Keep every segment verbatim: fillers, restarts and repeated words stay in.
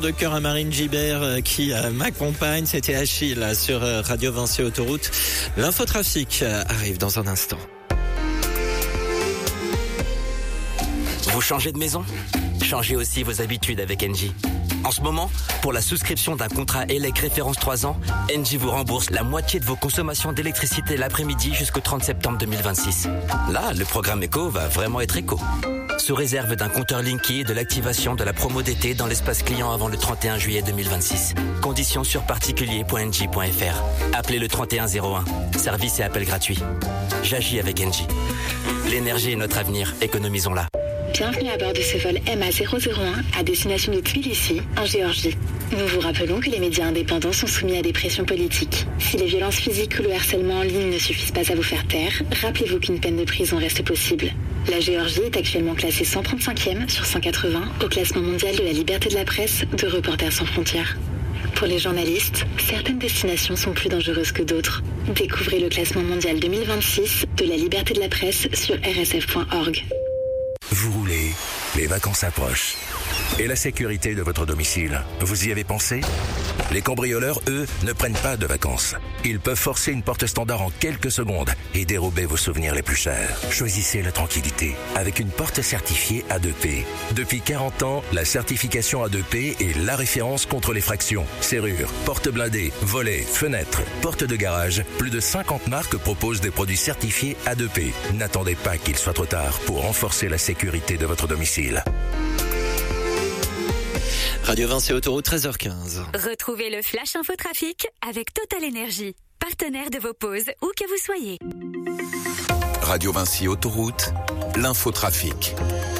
De cœur à Marine Gibert qui euh, m'accompagne, c'était Achille là, sur euh, Radio Vinci Autoroute. L'infotrafic euh, arrive dans un instant. Vous changez de maison ? Changez aussi vos habitudes avec Engie. En ce moment, pour la souscription d'un contrat E L E C référence trois ans, Engie vous rembourse la moitié de vos consommations d'électricité l'après-midi jusqu'au trente septembre deux mille vingt-six. Là, le programme éco va vraiment être éco. Sous réserve d'un compteur Linky et de l'activation de la promo d'été dans l'espace client avant le trente et un juillet deux mille vingt-six. Conditions sur particulier point engie point f r. Appelez le trente et un zéro un. Service et appel gratuit. J'agis avec Engie. L'énergie est notre avenir. Économisons-la. Bienvenue à bord de ce vol M A zéro zéro un à destination de Tbilissi, en Géorgie. Nous vous rappelons que les médias indépendants sont soumis à des pressions politiques. Si les violences physiques ou le harcèlement en ligne ne suffisent pas à vous faire taire, rappelez-vous qu'une peine de prison reste possible. La Géorgie est actuellement classée cent trente-cinquième sur cent quatre-vingts au classement mondial de la liberté de la presse de Reporters sans frontières. Pour les journalistes, certaines destinations sont plus dangereuses que d'autres. Découvrez le classement mondial deux mille vingt-six de la liberté de la presse sur r s f point org. Vous roulez, les vacances approchent. Et la sécurité de votre domicile, vous y avez pensé ? Les cambrioleurs, eux, ne prennent pas de vacances. Ils peuvent forcer une porte standard en quelques secondes et dérober vos souvenirs les plus chers. Choisissez la tranquillité avec une porte certifiée A deux P. Depuis quarante ans, la certification A deux P est la référence contre les fractions. Serrures, portes blindées, volets, fenêtres, portes de garage. Plus de cinquante marques proposent des produits certifiés A deux P. N'attendez pas qu'il soit trop tard pour renforcer la sécurité de votre domicile. Radio Vinci Autoroute, treize heures quinze. Retrouvez le Flash Infotrafic avec Total Énergie, partenaire de vos pauses, où que vous soyez. Radio Vinci Autoroute, l'infotrafic.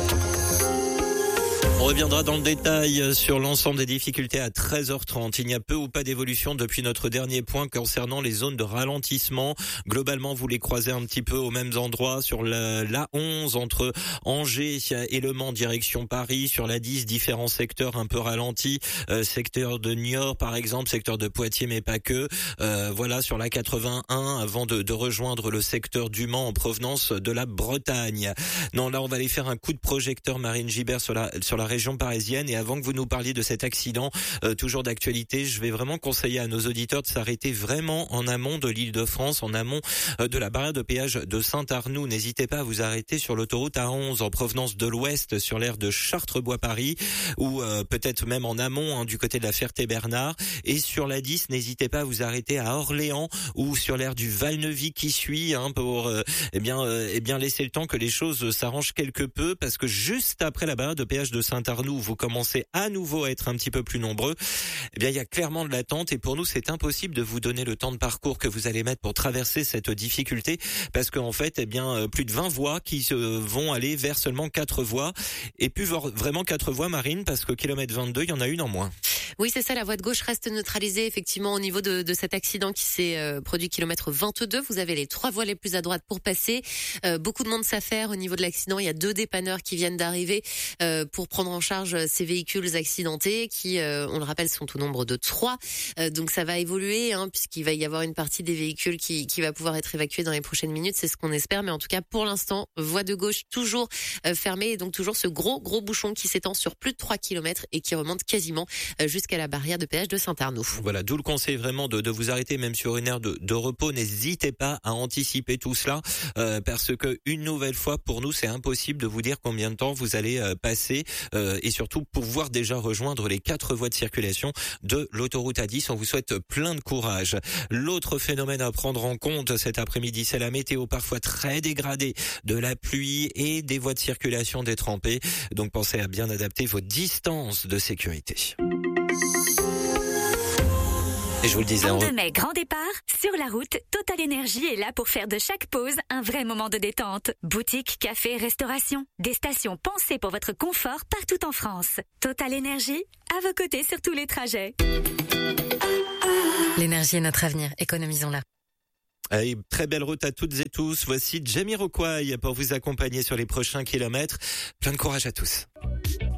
On reviendra dans le détail sur l'ensemble des difficultés à treize heures trente. Il n'y a peu ou pas d'évolution depuis notre dernier point concernant les zones de ralentissement. Globalement, vous les croisez un petit peu aux mêmes endroits sur la, l'A onze entre Angers et Le Mans direction Paris. Sur l'A dix, différents secteurs un peu ralentis. Euh, secteur de Niort par exemple, secteur de Poitiers mais pas que. Euh, voilà, sur l'A quatre-vingt-un avant de, de rejoindre le secteur du Mans en provenance de la Bretagne. Non, là on va aller faire un coup de projecteur Marine Gibert sur la, sur la région parisienne. Et avant que vous nous parliez de cet accident, euh, toujours d'actualité, je vais vraiment conseiller à nos auditeurs de s'arrêter vraiment en amont de l'Île-de-France, en amont euh, de la barrière de péage de Saint-Arnoux. N'hésitez pas à vous arrêter sur l'autoroute A onze en provenance de l'ouest sur l'aire de Chartres-Bois-Paris ou euh, peut-être même en amont hein, du côté de la Ferté-Bernard. Et sur l'A dix, n'hésitez pas à vous arrêter à Orléans ou sur l'aire du Val-Neuvy qui suit hein, pour euh, eh bien euh, eh bien laisser le temps que les choses s'arrangent quelque peu, parce que juste après la barrière de péage de Saint-Arnoux, vous commencez à nouveau à être un petit peu plus nombreux, eh bien il y a clairement de l'attente et pour nous c'est impossible de vous donner le temps de parcours que vous allez mettre pour traverser cette difficulté, parce qu'en fait eh bien plus de vingt voies qui euh, vont aller vers seulement quatre voies, et plus vraiment quatre voies Marine, parce que kilomètre vingt-deux, il y en a une en moins. Oui, c'est ça, la voie de gauche reste neutralisée effectivement au niveau de, de cet accident qui s'est euh, produit kilomètre vingt-deux. Vous avez les trois voies les plus à droite pour passer. Euh, beaucoup de monde s'affaire au niveau de l'accident. Il y a deux dépanneurs qui viennent d'arriver euh, pour prendre en charge ces véhicules accidentés qui, euh, on le rappelle, sont au nombre de trois. Euh, donc ça va évoluer hein, puisqu'il va y avoir une partie des véhicules qui, qui va pouvoir être évacuée dans les prochaines minutes. C'est ce qu'on espère. Mais en tout cas, pour l'instant, voie de gauche toujours euh, fermée, et donc toujours ce gros, gros bouchon qui s'étend sur plus de trois kilomètres et qui remonte quasiment euh, jusqu'à la barrière de péage de Saint-Arnoux. Voilà, d'où le conseil vraiment de, de vous arrêter même sur une aire de, de repos. N'hésitez pas à anticiper tout cela euh, parce que une nouvelle fois, pour nous, c'est impossible de vous dire combien de temps vous allez euh, passer euh, et surtout pouvoir déjà rejoindre les quatre voies de circulation de l'autoroute A dix. On vous souhaite plein de courage. L'autre phénomène à prendre en compte cet après-midi, c'est la météo parfois très dégradée, de la pluie et des voies de circulation détrempées. Donc pensez à bien adapter vos distances de sécurité. Et je vous le disais. trente-deux mai, grand départ. Sur la route, Total Énergie est là pour faire de chaque pause un vrai moment de détente. Boutique, café, restauration. Des stations pensées pour votre confort partout en France. Total Énergie, à vos côtés sur tous les trajets. L'énergie est notre avenir. Économisons-la. Allez, très belle route à toutes et tous. Voici Jamiroquai pour vous accompagner sur les prochains kilomètres. Plein de courage à tous.